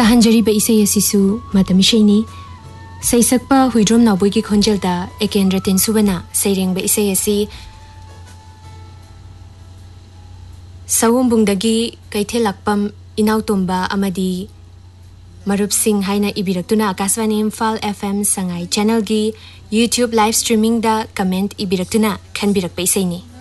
ताहंजरी इसे यसिसु मतमिशेनी सैसकपा हुइड्रोम नाबोई की खोंजलदा एकेंद्र तेंसुबना सैरेंग इसे यसी सवोंबुंगदगी कैथेलाकपम इनाउतोंबा अमदी मरुप सिंह हाइना इबिरक्तुना आकाशवाणी इम्फाल FM संगाई चैनल की YouTube लाइव स्ट्रीमिंग दा कमेंट इबिरक्तुना खनबिरक पैसैनी।